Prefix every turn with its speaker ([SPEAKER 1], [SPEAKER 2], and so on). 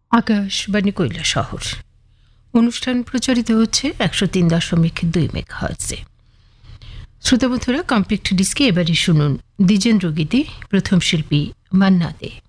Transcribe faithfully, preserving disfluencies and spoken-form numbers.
[SPEAKER 1] আকাশবাণী কৈলাসহর। অনুষ্ঠান প্রচারিত হচ্ছে একশো তিন দশমিক দুই মেগাহার্টজে। শ্রোতাবন্ধুরা, কমপ্লিট ডিস্কে এবারে শুনুন দ্বিজেন্দ্র গীতি, প্রথম শিল্পী মান্না দে।